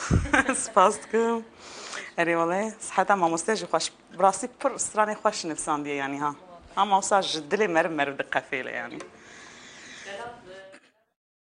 سپاس دکم اری والله صحتا مامۆستا جی خوش براستی پر استرانی خوش نفساندیه یعنی ها هم مامۆستا ji dilê me re dikefêle yani